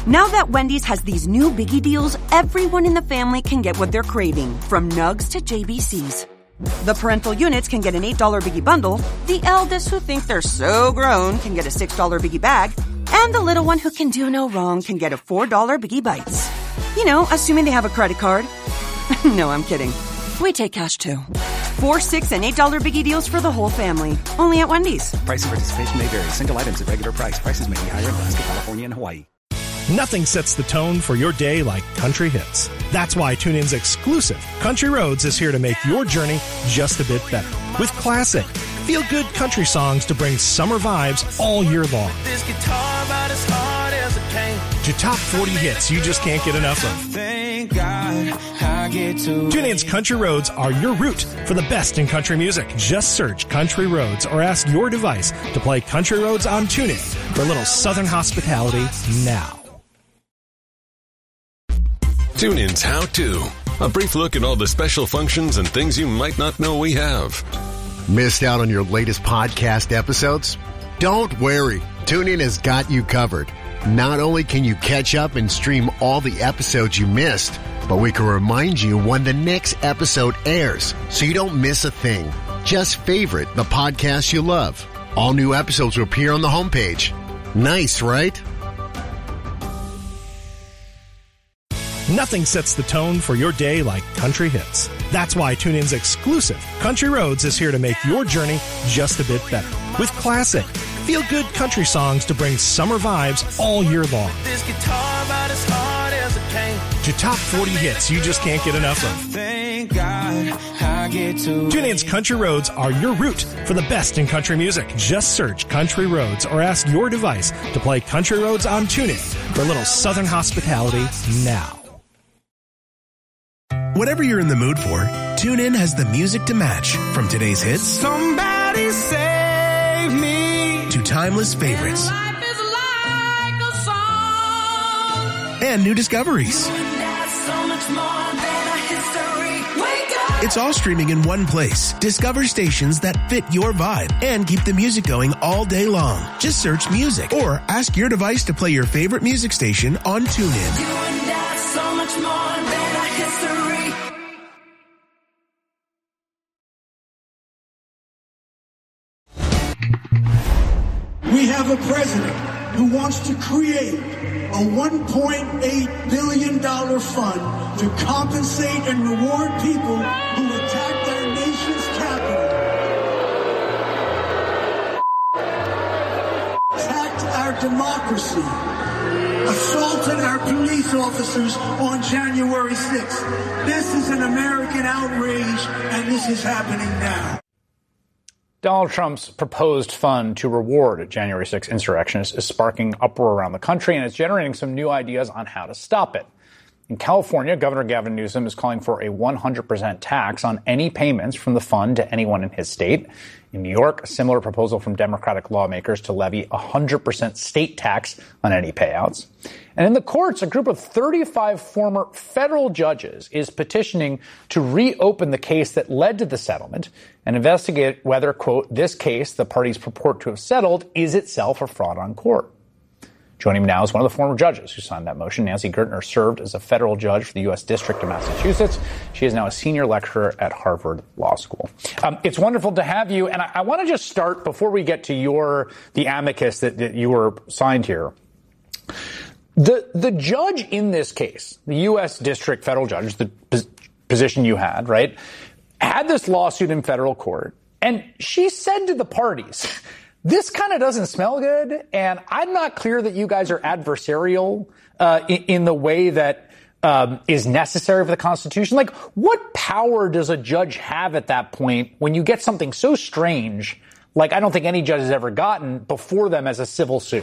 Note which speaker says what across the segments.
Speaker 1: Now that Wendy's has these new biggie deals, everyone in the family can get what they're craving, from Nugs to JBCs. The parental units can get an $8 biggie bundle, the eldest who think they're so grown can get a $6 biggie bag, and the little one who can do no wrong can get a $4 biggie bites. You know, assuming they have a credit card. No, I'm kidding. We take cash too. $4, $6, and $8 biggie deals for the whole family. Only at Wendy's.
Speaker 2: Price and participation may vary. Single items at regular price. Prices may be higher in Alaska, California, and Hawaii.
Speaker 3: Nothing sets the tone for your day like country hits. That's why TuneIn's exclusive Country Roads is here to make your journey just a bit better. With classic, feel-good country songs to bring summer vibes all year long.
Speaker 4: This guitar about as hard as a pain.
Speaker 3: To top 40 hits you just can't get enough of.
Speaker 4: Thank God I get to
Speaker 3: TuneIn's Country Roads are your route for the best in country music. Just search Country Roads or ask your device to play Country Roads on TuneIn for a little Southern hospitality now.
Speaker 5: TuneIn's How To. A brief look at all the special functions and things you might not know we have.
Speaker 6: Missed out on your latest podcast episodes? Don't worry. TuneIn has got you covered. Not only can you catch up and stream all the episodes you missed, but we can remind you when the next episode airs so you don't miss a thing. Just favorite the podcast you love. All new episodes will appear on the homepage. Nice, right?
Speaker 3: Nothing sets the tone for your day like country hits. That's why TuneIn's exclusive Country Roads is here to make your journey just a bit better. With classic, feel-good country songs to bring summer vibes all year long.
Speaker 4: this guitar about as hard as a pain.
Speaker 3: To top 40 hits you just can't get enough of.
Speaker 4: Thank God I get to
Speaker 3: TuneIn's Country Roads are your route for the best in country music. Just search Country Roads or ask your device to play Country Roads on TuneIn for a little Southern hospitality now.
Speaker 7: Whatever you're in the mood for, TuneIn has the music to match. From today's hits,
Speaker 4: Somebody save me.
Speaker 7: to timeless favorites,
Speaker 4: Life is like a song.
Speaker 7: and new discoveries.
Speaker 4: That's so much more than a history. Wake up.
Speaker 7: It's all streaming in one place. Discover stations that fit your vibe and keep the music going all day long. Just search music or ask your device to play your favorite music station on TuneIn.
Speaker 4: You and I, so much more than a history.
Speaker 8: We have a president who wants to create a $1.8 billion fund to compensate and reward people who attacked our nation's capital, attacked our democracy, assaulted our police officers on January 6th. This is an American outrage, and this is happening now.
Speaker 9: Donald Trump's proposed fund to reward January 6 insurrectionists is sparking uproar around the country, and it's generating some new ideas on how to stop it. In California, Governor Gavin Newsom is calling for a 100% tax on any payments from the fund to anyone in his state. In New York, a similar proposal from Democratic lawmakers to levy 100% state tax on any payouts. And in the courts, a group of 35 former federal judges is petitioning to reopen the case that led to the settlement and investigate whether, quote, this case the parties purport to have settled is itself a fraud on court. Joining me now is one of the former judges who signed that motion. Nancy Gertner served as a federal judge for the U.S. District of Massachusetts. She is now a senior lecturer at Harvard Law School. It's wonderful to have you. And I want to just start, before we get to the amicus that you were signed here. The judge in this case, the U.S. District federal judge, the position you had, right, had this lawsuit in federal court. And she said to the parties, this kind of doesn't smell good, and I'm not clear that you guys are adversarial in the way that is necessary for the Constitution. Like, what power does a judge have at that point when you get something so strange, like I don't think any judge has ever gotten, before them as a civil suit?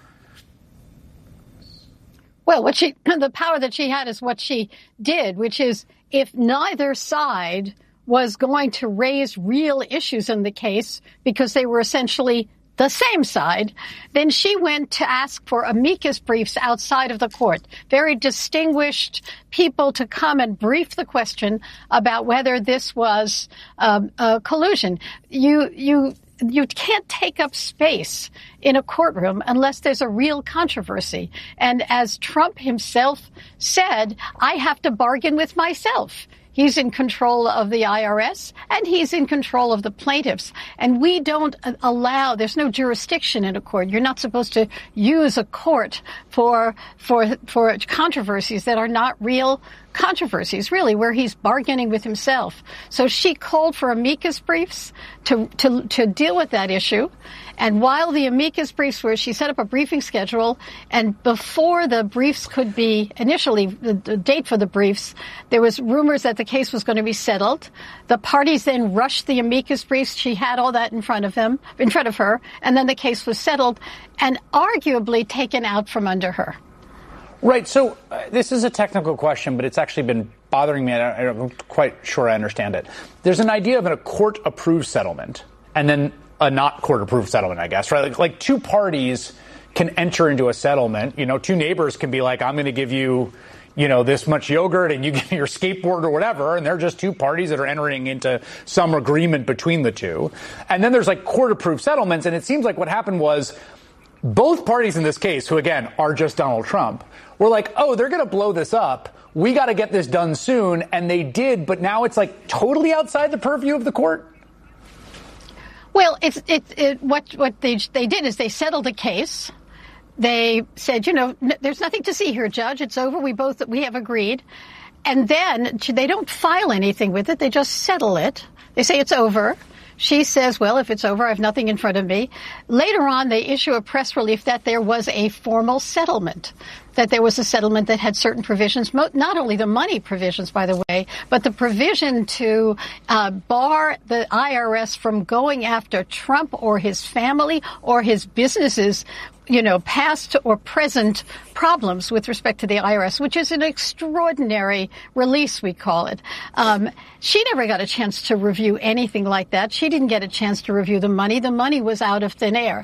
Speaker 10: Well, the power that she had is what she did, which is if neither side was going to raise real issues in the case because they were essentially the same side, then she went to ask for amicus briefs outside of the court, very distinguished people to come and brief the question about whether this was collusion. You you can't take up space in a courtroom unless there's a real controversy. And as Trump himself said, I have to bargain with myself. He's in control of the IRS and he's in control of the plaintiffs. And we don't allow, there's no jurisdiction in a court. You're not supposed to use a court for controversies that are not real controversies, really, where he's bargaining with himself. So she called for amicus briefs to deal with that issue. And while the amicus briefs were, she set up a briefing schedule, and before the briefs could be, initially, the date for the briefs, there was rumors that the case was going to be settled. The parties then rushed the amicus briefs. She had all that in front of her, and then the case was settled and arguably taken out from under her.
Speaker 9: Right. So this is a technical question, but it's actually been bothering me. I'm quite sure I understand it. There's an idea of a court-approved settlement and then a not court-approved settlement, I guess, right? Like two parties can enter into a settlement. Two neighbors can be like, I'm going to give you, this much yogurt and you give me your skateboard or whatever. And they're just two parties that are entering into some agreement between the two. And then there's like court-approved settlements. And it seems like what happened was both parties in this case, who, again, are just Donald Trump, were like, oh, they're going to blow this up. We got to get this done soon. And they did. But now it's like totally outside the purview of the court.
Speaker 10: Well, what they did is they settled the case. They said, there's nothing to see here, Judge. It's over. We have agreed. And then they don't file anything with it. They just settle it. They say it's over. She says, well, if it's over, I have nothing in front of me. Later on, they issue a press release that there was a formal settlement, that there was a settlement that had certain provisions, not only the money provisions, by the way, but the provision to bar the IRS from going after Trump or his family or his businesses, past or present problems with respect to the IRS, which is an extraordinary release, we call it. She never got a chance to review anything like that. She didn't get a chance to review the money. The money was out of thin air.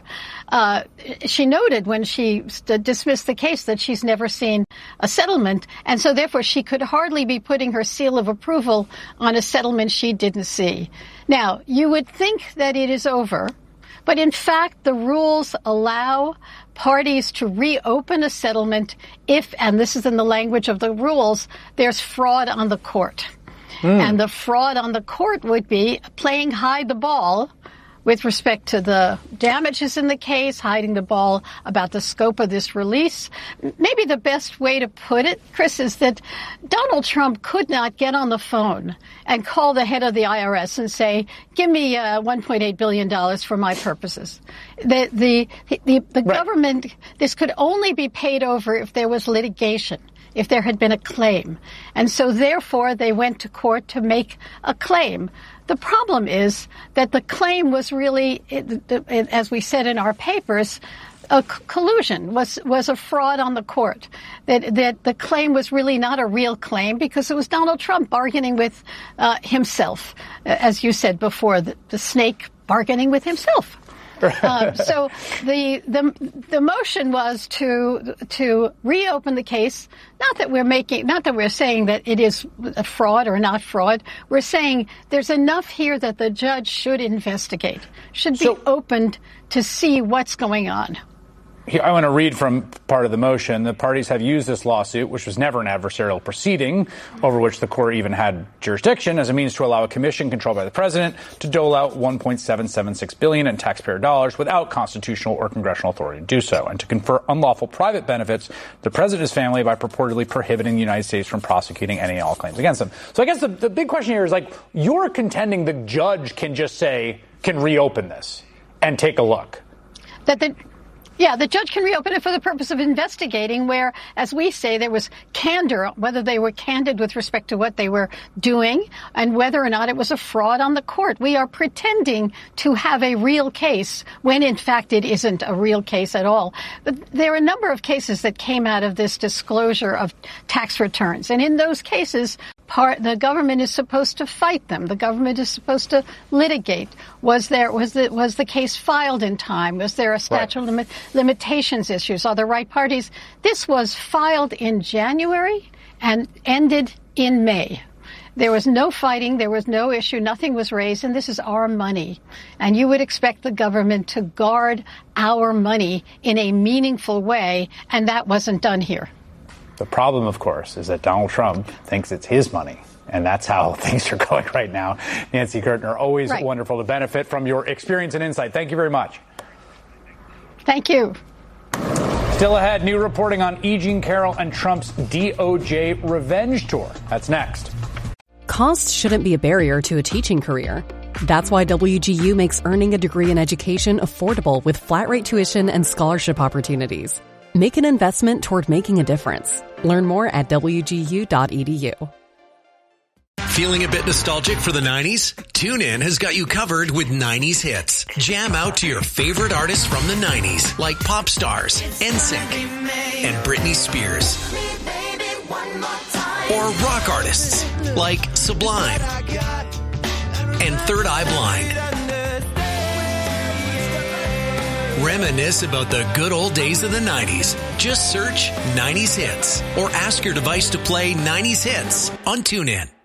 Speaker 10: She noted when she dismissed the case that she's never seen a settlement, and so therefore she could hardly be putting her seal of approval on a settlement she didn't see. Now, you would think that it is over, but in fact, the rules allow parties to reopen a settlement if, and this is in the language of the rules, there's fraud on the court. And the fraud on the court would be playing hide the ball with respect to the damages in the case, hiding the ball about the scope of this release. Maybe the best way to put it, Chris, is that Donald Trump could not get on the phone and call the head of the IRS and say, give me $1.8 billion for my purposes. The government, this could only be paid over if there was litigation, if there had been a claim. And so therefore they went to court to make a claim. The problem is that the claim was really, as we said in our papers, a collusion, was a fraud on the court. That the claim was really not a real claim because it was Donald Trump bargaining with himself, as you said before, the snake bargaining with himself. So the motion was to reopen the case. Not that we're saying that it is a fraud or not fraud. We're saying there's enough here that the judge should investigate, should be opened to see what's going on.
Speaker 9: I want to read from part of the motion. The parties have used this lawsuit, which was never an adversarial proceeding, over which the court even had jurisdiction, as a means to allow a commission controlled by the president to dole out $1.776 billion in taxpayer dollars without constitutional or congressional authority to do so, and to confer unlawful private benefits to the president's family by purportedly prohibiting the United States from prosecuting any and all claims against them. So I guess the big question here is, you're contending the judge can just say, can reopen this and take a look.
Speaker 10: Yeah, the judge can reopen it for the purpose of investigating where, as we say, there was candor, whether they were candid with respect to what they were doing and whether or not it was a fraud on the court. We are pretending to have a real case when, in fact, it isn't a real case at all. But there are a number of cases that came out of this disclosure of tax returns. And in those cases, the government is supposed to fight them. The government is supposed to litigate. Was the case filed in time? Was there a statute of limitations issues? Are the right parties? This was filed in January and ended in May. There was no fighting. There was no issue. Nothing was raised. And this is our money. And you would expect the government to guard our money in a meaningful way. And that wasn't done here.
Speaker 9: The problem, of course, is that Donald Trump thinks it's his money. And that's how things are going right now. Nancy Gertner, always wonderful to benefit from your experience and insight. Thank you very much.
Speaker 10: Thank you.
Speaker 9: Still ahead, new reporting on E. Jean Carroll and Trump's DOJ revenge tour. That's next.
Speaker 11: Cost shouldn't be a barrier to a teaching career. That's why WGU makes earning a degree in education affordable with flat-rate tuition and scholarship opportunities. Make an investment toward making a difference. Learn more at wgu.edu.
Speaker 12: Feeling a bit nostalgic for the 90s? TuneIn has got you covered with 90s hits. Jam out to your favorite artists from the 90s, like pop stars, NSYNC, and Britney Spears. Or rock artists, like Sublime and Third Eye Blind. Reminisce about the good old days of the 90s. Just search 90s hits or ask your device to play 90s hits on TuneIn.